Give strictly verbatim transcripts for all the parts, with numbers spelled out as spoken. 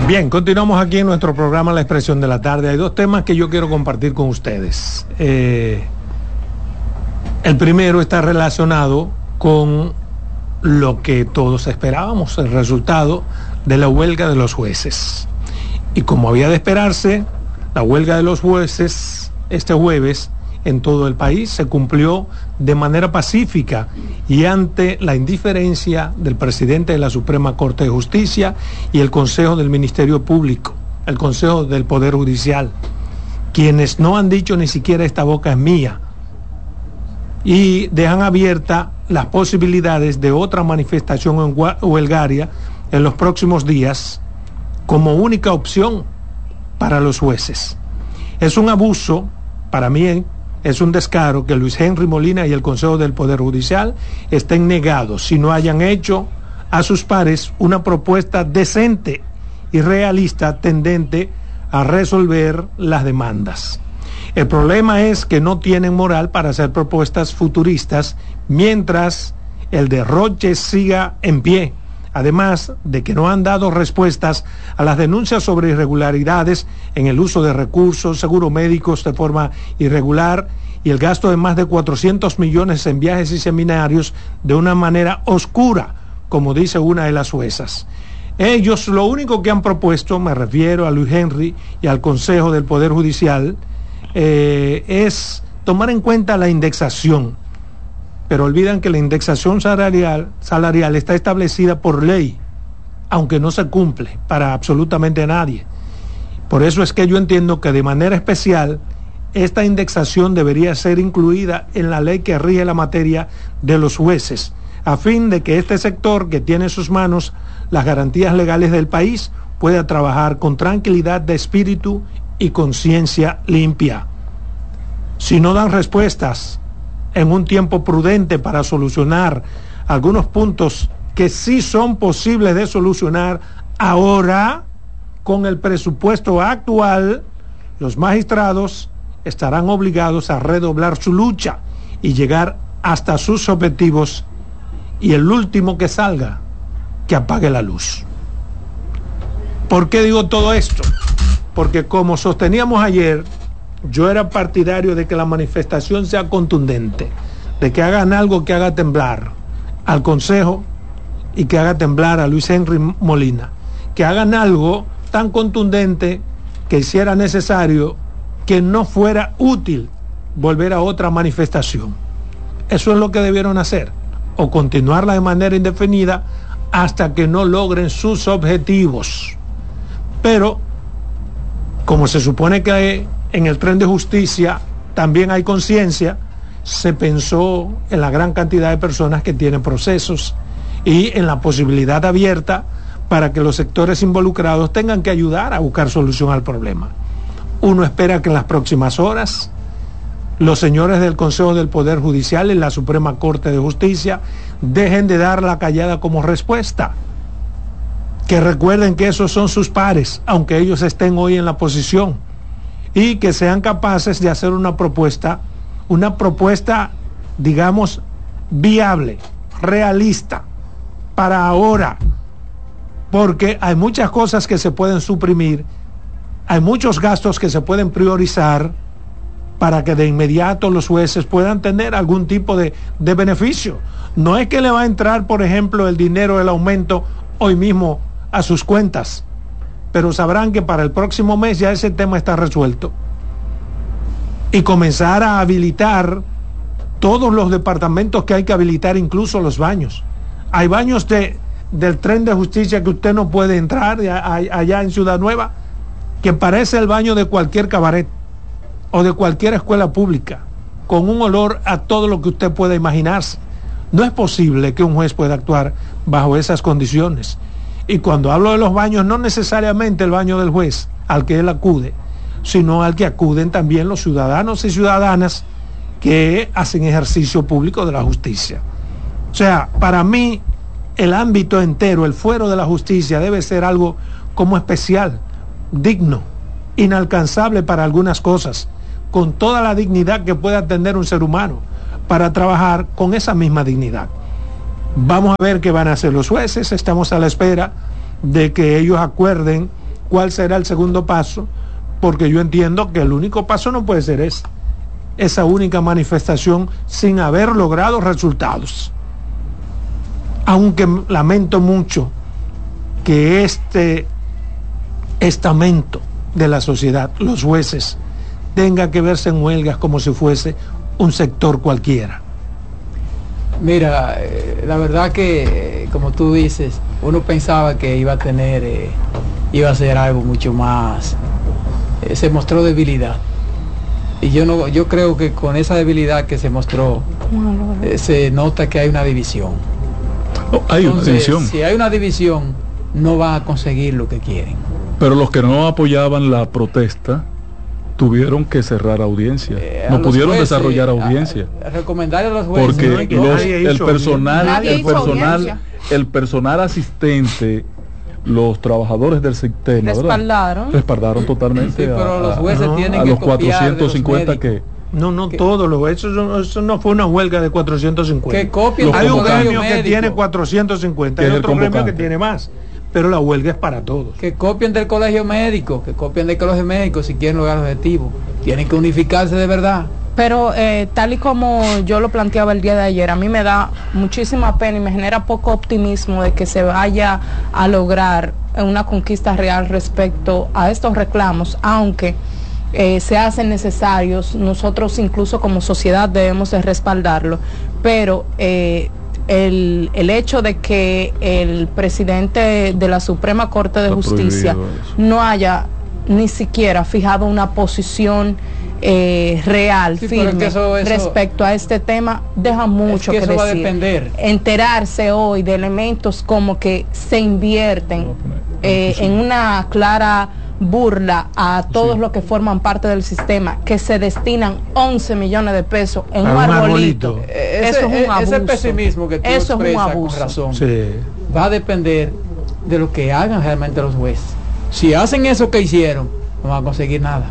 Bien, continuamos aquí en nuestro programa La Expresión de la Tarde. Hay dos temas que yo quiero compartir con ustedes. Eh, el primero está relacionado con lo que todos esperábamos, el resultado de la huelga de los jueces. Y como había de esperarse, la huelga de los jueces este jueves en todo el país se cumplió de manera pacífica y ante la indiferencia del presidente de la Suprema Corte de Justicia y el Consejo del Ministerio Público, el Consejo del Poder Judicial, quienes no han dicho ni siquiera esta boca es mía y dejan abierta las posibilidades de otra manifestación huelgaria en los próximos días como única opción para los jueces. Es un abuso, para mí, es un descaro que Luis Henry Molina y el Consejo del Poder Judicial estén negados si no hayan hecho a sus pares una propuesta decente y realista tendente a resolver las demandas. El problema es que no tienen moral para hacer propuestas futuristas mientras el derroche siga en pie, además de que no han dado respuestas a las denuncias sobre irregularidades en el uso de recursos, seguros médicos de forma irregular y el gasto de más de cuatrocientos millones en viajes y seminarios de una manera oscura, como dice una de las juezas. Ellos lo único que han propuesto, me refiero a Luis Henry y al Consejo del Poder Judicial, eh, es tomar en cuenta la indexación, pero olvidan que la indexación salarial, salarial está establecida por ley, aunque no se cumple para absolutamente nadie. Por eso es que yo entiendo que de manera especial esta indexación debería ser incluida en la ley que rige la materia de los jueces, a fin de que este sector que tiene en sus manos las garantías legales del país pueda trabajar con tranquilidad de espíritu y conciencia limpia. Si no dan respuestas en un tiempo prudente para solucionar algunos puntos que sí son posibles de solucionar ahora, con el presupuesto actual, los magistrados estarán obligados a redoblar su lucha y llegar hasta sus objetivos, y el último que salga, que apague la luz. ¿Por qué digo todo esto? Porque como sosteníamos ayer, yo era partidario de que la manifestación sea contundente, de que hagan algo que haga temblar al Consejo y que haga temblar a Luis Henry Molina, que hagan algo tan contundente que hiciera necesario que no fuera útil volver a otra manifestación. Eso es lo que debieron hacer, o continuarla de manera indefinida hasta que no logren sus objetivos. Pero como se supone que en el tren de justicia también hay conciencia, se pensó en la gran cantidad de personas que tienen procesos y en la posibilidad abierta para que los sectores involucrados tengan que ayudar a buscar solución al problema. Uno espera que en las próximas horas los señores del Consejo del Poder Judicial y la Suprema Corte de Justicia dejen de dar la callada como respuesta, que recuerden que esos son sus pares, aunque ellos estén hoy en la posición, y que sean capaces de hacer una propuesta, una propuesta, digamos, viable, realista, para ahora, porque hay muchas cosas que se pueden suprimir, hay muchos gastos que se pueden priorizar para que de inmediato los jueces puedan tener algún tipo de, de beneficio. No es que le va a entrar, por ejemplo, el dinero del aumento hoy mismo a sus cuentas, pero sabrán que para el próximo mes ya ese tema está resuelto. Y comenzar a habilitar todos los departamentos que hay que habilitar, incluso los baños. Hay baños de, del tren de justicia que usted no puede entrar allá en Ciudad Nueva, que parece el baño de cualquier cabaret o de cualquier escuela pública, con un olor a todo lo que usted pueda imaginarse. No es posible que un juez pueda actuar bajo esas condiciones. Y cuando hablo de los baños, no necesariamente el baño del juez al que él acude, sino al que acuden también los ciudadanos y ciudadanas que hacen ejercicio público de la justicia. O sea, para mí, el ámbito entero, el fuero de la justicia, debe ser algo como especial, digno, inalcanzable para algunas cosas, con toda la dignidad que pueda tener un ser humano, para trabajar con esa misma dignidad. Vamos a ver qué van a hacer los jueces, estamos a la espera de que ellos acuerden cuál será el segundo paso, porque yo entiendo que el único paso no puede ser ese, esa única manifestación sin haber logrado resultados. Aunque lamento mucho que este estamento de la sociedad, los jueces, tenga que verse en huelgas como si fuese un sector cualquiera. Mira, eh, la verdad que, eh, como tú dices, uno pensaba que iba a tener, eh, iba a ser algo mucho más, eh, se mostró debilidad. Y yo no, yo creo que con esa debilidad que se mostró, eh, se nota que hay una división. Oh, hay Entonces, una división. Si hay una división, no van a conseguir lo que quieren. Pero los que no apoyaban la protesta tuvieron que cerrar audiencia, eh, no pudieron jueces, desarrollar audiencia, a, a recomendar a los jueces, porque no los, el personal el personal audiencia. el personal asistente, los trabajadores del sistema respaldaron ¿verdad? respaldaron totalmente sí, pero a, los jueces a, tienen a que los cuatrocientos cincuenta que no, no todos los eso, eso no fue una huelga de cuatrocientos cincuenta. Que copien Hay un gremio médico. que tiene cuatrocientos cincuenta, hay otro gremio que tiene más, pero la huelga es para todos. Que copien del colegio médico, que copien del colegio médico si quieren lograr el objetivo. Tienen que unificarse de verdad. Pero eh, tal y como yo lo planteaba el día de ayer, a mí me da muchísima pena y me genera poco optimismo de que se vaya a lograr una conquista real respecto a estos reclamos, aunque eh, se hacen necesarios, nosotros incluso como sociedad debemos de respaldarlo, pero eh, el, el hecho de que el presidente de la Suprema Corte de Justicia no haya ni siquiera fijado una posición eh, real, sí, firme, que eso, eso, respecto a este tema, deja mucho es que, que eso decir. Va a depender. Enterarse hoy de elementos como que se invierten eh, sí. en una clara burla a todos sí. los que forman parte del sistema, que se destinan once millones de pesos en un, un arbolito. arbolito. Ese, eso es un abuso. Ese pesimismo que tú eso es un abuso. Con razón, sí. va a depender de lo que hagan realmente los jueces. Si hacen eso que hicieron, no van a conseguir nada.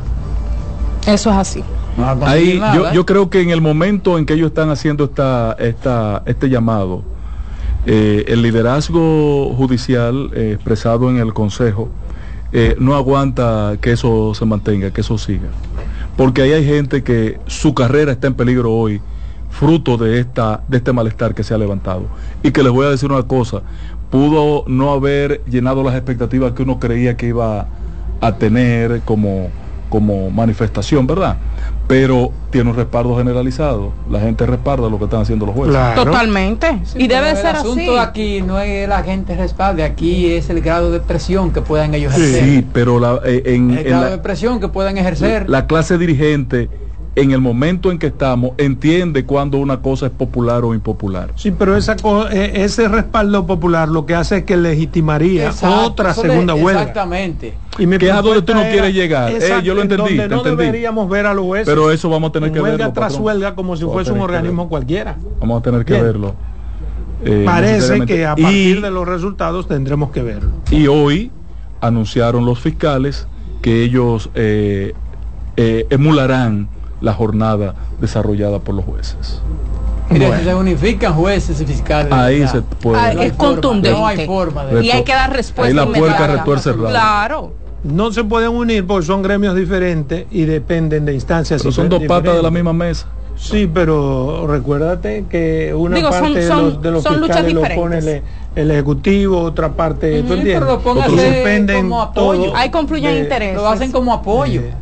Eso es así. No Ahí, nada, yo, ¿eh? yo creo que en el momento en que ellos están haciendo esta, esta, este llamado, eh, el liderazgo judicial eh, expresado en el Consejo eh, no aguanta que eso se mantenga, que eso siga. Porque ahí hay gente que su carrera está en peligro hoy, fruto de, esta, de este malestar que se ha levantado. Y que les voy a decir una cosa, pudo no haber llenado las expectativas que uno creía que iba a tener como, como manifestación, ¿verdad? Pero tiene un respaldo generalizado. La gente respalda lo que están haciendo los jueces. Claro. Totalmente. Sí, y debe ser así. El asunto aquí no es la gente respalde, aquí es el grado de presión que puedan ellos ejercer. Sí, pero la, eh, en, el en grado la, de presión que puedan ejercer. La clase dirigente, en el momento en que estamos, entiende cuando una cosa es popular o impopular. Sí, pero esa ese respaldo popular lo que hace es que legitimaría Exacto, otra segunda le, huelga. Exactamente. Y que es a donde tú no quieres llegar. Eh, yo lo entendí. Donde no te entendí. deberíamos ver a los jueces. Pero eso vamos a tener que huelga verlo. tras patrón. huelga como si fuese un organismo cualquiera. Vamos a tener que Bien. verlo. Eh, Parece que a partir y, de los resultados tendremos que verlo. Y hoy anunciaron los fiscales que ellos eh, eh, emularán la jornada desarrollada por los jueces. Mira, bueno. si se unifican jueces y fiscales. Ahí ya. se puede. Ah, es contundente. No hay forma de... Y hay que dar respuesta. Ahí la puerca retuerce el rabo. Claro. No se pueden unir porque son gremios diferentes y dependen de instancias pero son dos diferentes. patas de la misma mesa. Sí, pero recuérdate que una Digo, parte son, son, de los, de los fiscales lo pone el, el ejecutivo, otra parte, uh-huh. ¿tú entiendes? Pero lo pongan como apoyo. Ahí confluyen intereses. Lo hacen como apoyo. Eh,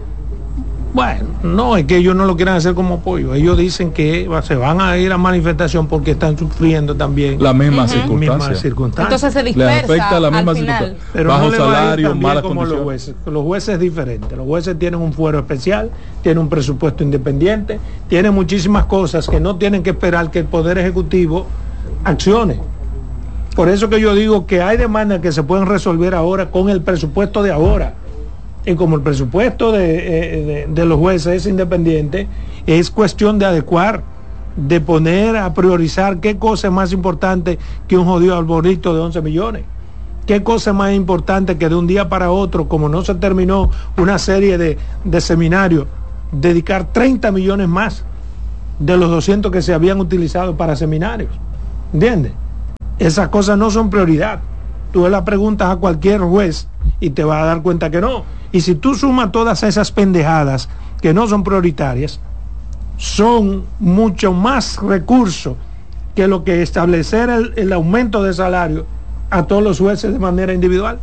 Bueno, no, es que ellos no lo quieran hacer como apoyo. Ellos dicen que se van a ir a manifestación porque están sufriendo también la misma uh-huh. circunstancia. circunstancia. Entonces se dispersa. Le afecta la misma circunstancia. Pero bajo no le salario, malas como condiciones. los jueces. Los jueces es diferente. Los jueces tienen un fuero especial, tienen un presupuesto independiente, tienen muchísimas cosas que no tienen que esperar que el Poder Ejecutivo accione. Por eso que yo digo que hay demandas que se pueden resolver ahora con el presupuesto de ahora. Y como el presupuesto de, de, de los jueces es independiente, es cuestión de adecuar, de poner a priorizar qué cosa es más importante que un jodido arbolito de once millones. Qué cosa es más importante que de un día para otro, como no se terminó una serie de, de seminarios, dedicar treinta millones más de los doscientos que se habían utilizado para seminarios. ¿Entiendes? Esas cosas no son prioridad. Tú le preguntas a cualquier juez y te vas a dar cuenta que no. Y si tú sumas todas esas pendejadas que no son prioritarias, son mucho más recursos que lo que establecer el, el aumento de salario a todos los jueces de manera individual.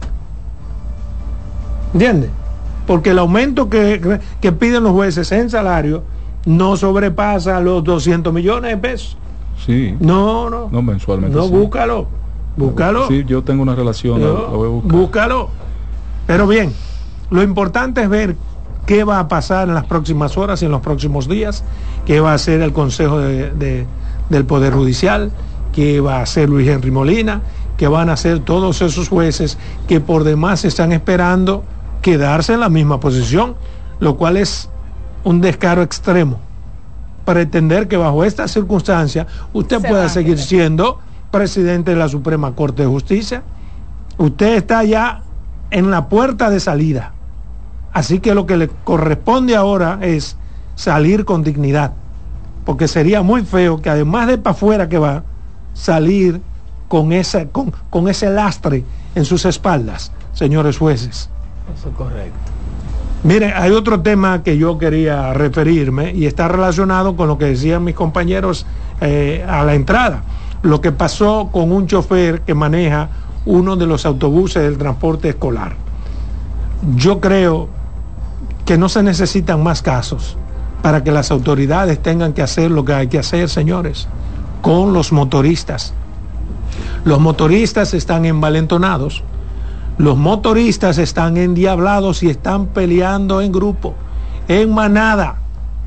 ¿Entiendes? Porque el aumento que, que piden los jueces en salario no sobrepasa los doscientos millones de pesos. Sí. No, no. No, mensualmente. No, sí. búscalo. Búscalo. Sí, yo tengo una relación. No, la voy a buscar. Búscalo. Pero bien, lo importante es ver qué va a pasar en las próximas horas y en los próximos días, qué va a hacer el Consejo de, de, del Poder Judicial, qué va a hacer Luis Henry Molina, qué van a hacer todos esos jueces que por demás están esperando quedarse en la misma posición, lo cual es un descaro extremo. Pretender que bajo esta circunstancia usted Se pueda seguir siendo presidente de la Suprema Corte de Justicia. Usted está ya en la puerta de salida. Así que lo que le corresponde ahora es salir con dignidad, porque sería muy feo que además de para afuera que va, salir con ese, con, con ese lastre en sus espaldas, señores jueces. Eso es correcto. Mire, hay otro tema que yo quería referirme y está relacionado con lo que decían mis compañeros eh, a la entrada. Lo que pasó con un chofer que maneja uno de los autobuses del transporte escolar. Yo creo que no se necesitan más casos para que las autoridades tengan que hacer lo que hay que hacer, señores, con los motoristas. Los motoristas están envalentonados. Los motoristas están endiablados y están peleando en grupo, en manada.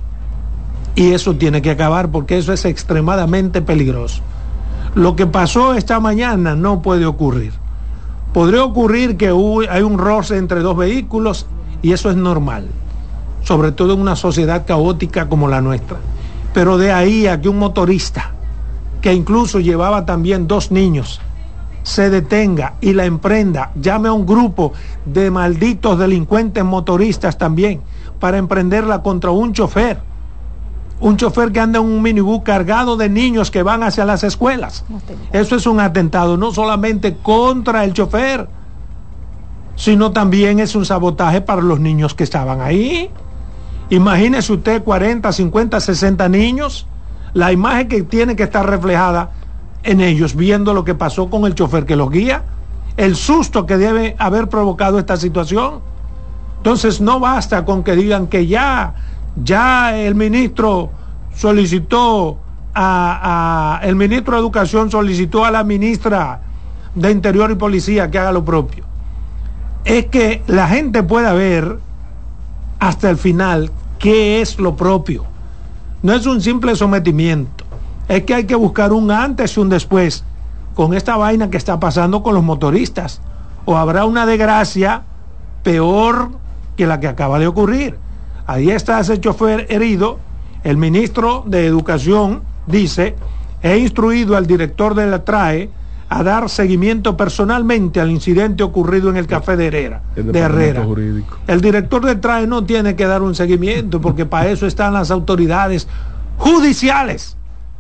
Y eso tiene que acabar porque eso es extremadamente peligroso. Lo que pasó esta mañana no puede ocurrir. Podría ocurrir que hay un roce entre dos vehículos y eso es normal, sobre todo en una sociedad caótica como la nuestra. Pero de ahí a que un motorista, que incluso llevaba también dos niños, se detenga y la emprenda, llame a un grupo de malditos delincuentes motoristas también para emprenderla contra un chofer, un chofer que anda en un minibús cargado de niños que van hacia las escuelas. Eso es un atentado no solamente contra el chofer, sino también es un sabotaje para los niños que estaban ahí. Imagínese usted cuarenta, cincuenta, sesenta niños, la imagen que tiene que estar reflejada en ellos, viendo lo que pasó con el chofer que los guía, el susto que debe haber provocado esta situación. Entonces no basta con que digan que ya, ya el ministro solicitó a, a el ministro de Educación solicitó a la ministra de Interior y Policía que haga lo propio. Es que la gente pueda ver hasta el final qué es lo propio. No es un simple sometimiento. Es que hay que buscar un antes y un después con esta vaina que está pasando con los motoristas. O habrá una desgracia peor que la que acaba de ocurrir. Ahí está ese chofer herido. El ministro de Educación dice: he instruido al director de la TRAE a dar seguimiento personalmente al incidente ocurrido en el café de Herrera. El de Herrera. Jurídico. El director de TRAE no tiene que dar un seguimiento porque para eso están las autoridades judiciales.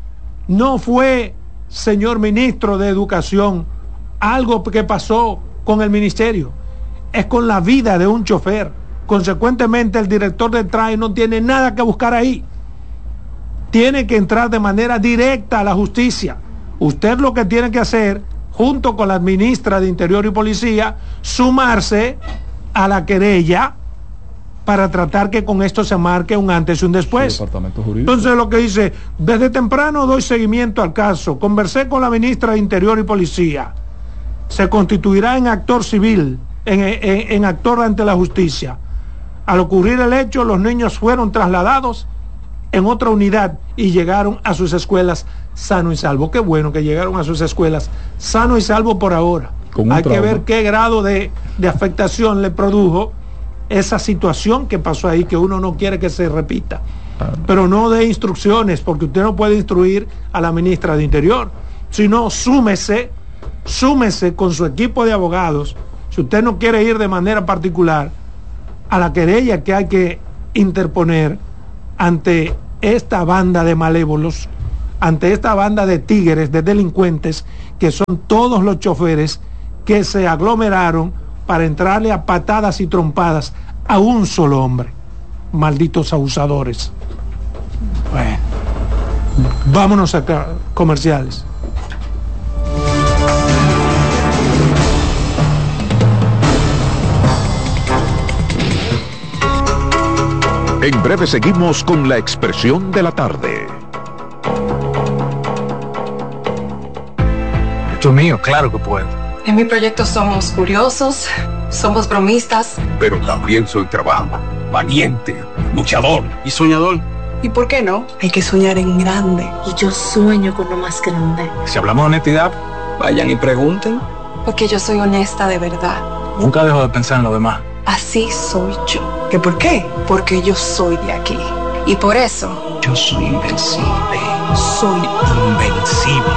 No fue, señor ministro de Educación, algo que pasó con el ministerio. Es con la vida de un chofer. Consecuentemente, el director de TRAE no tiene nada que buscar ahí. Tiene que entrar de manera directa a la justicia. Usted lo que tiene que hacer, junto con la ministra de Interior y Policía, sumarse a la querella para tratar que con esto se marque un antes y un después. Sí, departamento jurídico. Entonces lo que dice, desde temprano doy seguimiento al caso, conversé con la ministra de Interior y Policía, se constituirá en actor civil, en, en, en actor ante la justicia. Al ocurrir el hecho, los niños fueron trasladados en otra unidad y llegaron a sus escuelas sano y salvo. Qué bueno que llegaron a sus escuelas sano y salvo por ahora. Hay que ver qué grado de, de afectación le produjo esa situación que pasó ahí, que uno no quiere que se repita. Ah. Pero no dé instrucciones, porque usted no puede instruir a la ministra de Interior, sino súmese, súmese con su equipo de abogados, si usted no quiere ir de manera particular, a la querella que hay que interponer ante esta banda de malévolos, ante esta banda de tigres, de delincuentes, que son todos los choferes que se aglomeraron para entrarle a patadas y trompadas a un solo hombre. Malditos abusadores. Bueno, vámonos a comerciales. En breve seguimos con la expresión de la tarde. Esto es mío, claro que puedo. En mi proyecto somos curiosos, somos bromistas. Pero también soy trabajo, valiente, luchador y soñador. ¿Y por qué no? Hay que soñar en grande. Y yo sueño con lo más grande. Si hablamos de honestidad, vayan y pregunten. Porque yo soy honesta de verdad. Nunca dejo de pensar en lo demás. Así soy yo. ¿Qué por qué? Porque yo soy de aquí. Y por eso... yo soy invencible. Soy invencible.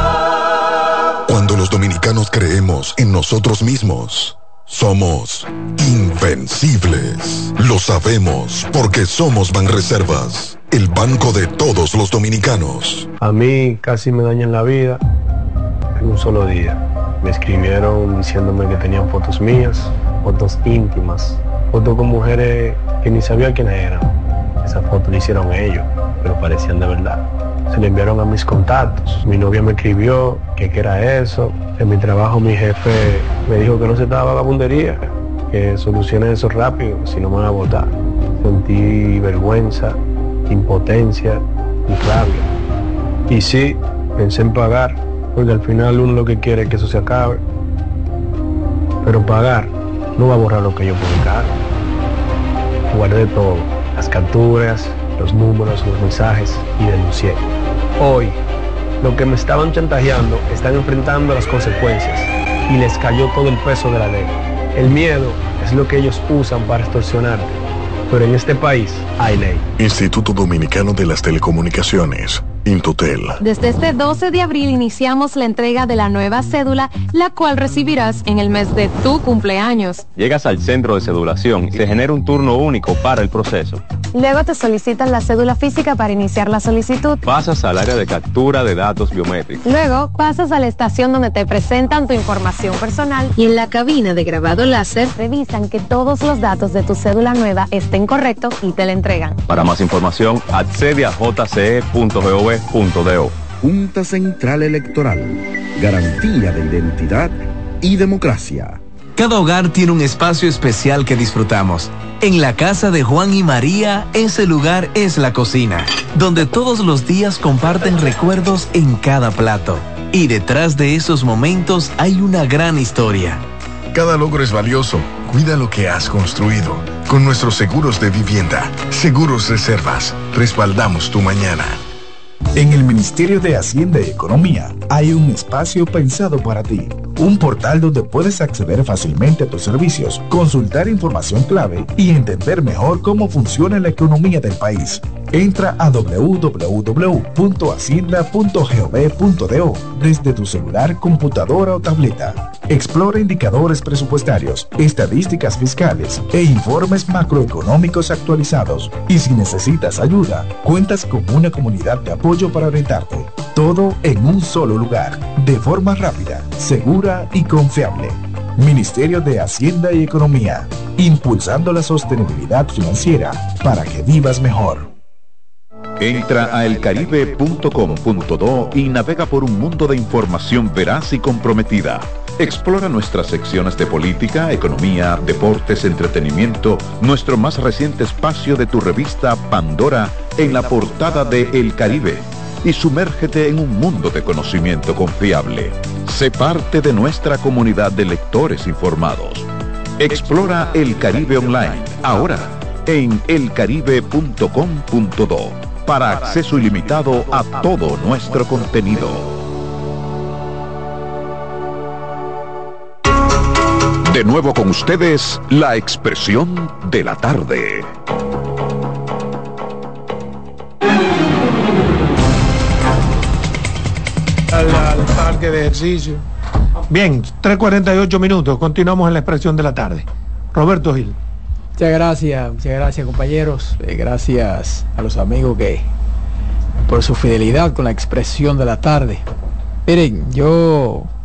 Cuando los dominicanos creemos en nosotros mismos, somos invencibles. Lo sabemos porque somos Banreservas, el banco de todos los dominicanos. A mí casi me dañan la vida en un solo día. Me escribieron diciéndome que tenían fotos mías, fotos íntimas, fotos con mujeres que ni sabía quiénes eran. Esas fotos le hicieron ellos, pero parecían de verdad. Se le enviaron a mis contactos. Mi novia me escribió que qué era eso. En mi trabajo mi jefe me dijo que no se estaba vagabundería, que solucione eso rápido, si no me van a votar. Sentí vergüenza, impotencia y rabia. Y sí, pensé en pagar, porque al final uno lo que quiere es que eso se acabe. Pero pagar no va a borrar lo que yo publicaron. Guardé todo, las capturas, los números, los mensajes, y denuncié. Hoy, los que me estaban chantajeando están enfrentando las consecuencias y les cayó todo el peso de la ley. El miedo es lo que ellos usan para extorsionarte, pero en este país hay ley. Instituto Dominicano de las Telecomunicaciones, Intotel. Desde este doce de abril iniciamos la entrega de la nueva cédula, la cual recibirás en el mes de tu cumpleaños. Llegas al centro de cedulación y se genera un turno único para el proceso. Luego te solicitan la cédula física para iniciar la solicitud. Pasas al área de captura de datos biométricos. Luego pasas a la estación donde te presentan tu información personal y en la cabina de grabado láser revisan que todos los datos de tu cédula nueva estén correctos y te la entregan. Para más información, accede a j c e punto gov punto do. Junta Central Electoral. Garantía de identidad y democracia. Cada hogar tiene un espacio especial que disfrutamos. En la casa de Juan y María, ese lugar es la cocina, donde todos los días comparten recuerdos en cada plato. Y detrás de esos momentos hay una gran historia. Cada logro es valioso. Cuida lo que has construido. Con nuestros seguros de vivienda, Seguros Reservas, respaldamos tu mañana. En el Ministerio de Hacienda y Economía hay un espacio pensado para ti. Un portal donde puedes acceder fácilmente a tus servicios, consultar información clave y entender mejor cómo funciona la economía del país. Entra a doble u doble u doble u punto hacienda punto gov punto do desde tu celular, computadora o tableta. Explora indicadores presupuestarios, estadísticas fiscales e informes macroeconómicos actualizados. Y si necesitas ayuda, cuentas con una comunidad de apoyo para orientarte. Todo en un solo lugar, de forma rápida, segura y confiable. Ministerio de Hacienda y Economía, impulsando la sostenibilidad financiera para que vivas mejor. Entra a el caribe punto com punto do y navega por un mundo de información veraz y comprometida. Explora nuestras secciones de política, economía, deportes, entretenimiento, nuestro más reciente espacio de tu revista Pandora en la portada de El Caribe, y sumérgete en un mundo de conocimiento confiable. Sé parte de nuestra comunidad de lectores informados. Explora El Caribe Online, ahora en el caribe punto com punto do, para acceso ilimitado a todo nuestro contenido. De nuevo con ustedes, la expresión de la tarde. Al, al parque de ejercicio. Bien, tres cuarenta y ocho minutos. Continuamos en la expresión de la tarde. Roberto Gil. Muchas gracias, muchas gracias, compañeros. Eh, gracias a los amigos que por su fidelidad con la expresión de la tarde. Miren, yo